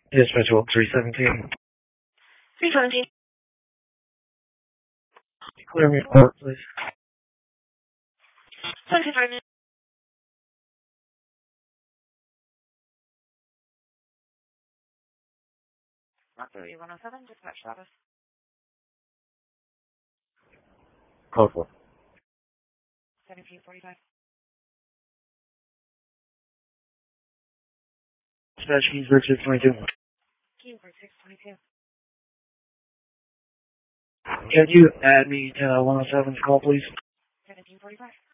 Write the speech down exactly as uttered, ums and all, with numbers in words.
Dispatch Oak three seventeen. three seventeen. Clear me report, please. seventy-five minutes. Not three one oh seven, dispatch status. Code four. seventeen forty-five. Dispatch Keysburg six twenty-two. Keysburg six twenty-two. Can you add me to one oh seven's call, please? seventeen forty-five.